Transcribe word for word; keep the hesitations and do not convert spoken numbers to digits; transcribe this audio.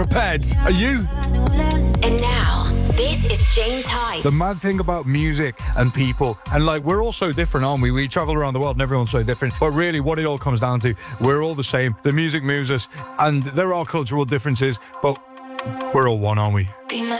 prepared. Are you? And now, this is James Hype. The mad thing about music and people, and like, we're all so different, aren't we? We travel around the world and everyone's so different. But really, what it all comes down to, we're all the same. The music moves us, and there are cultural differences, but we're all one, aren't we? Be my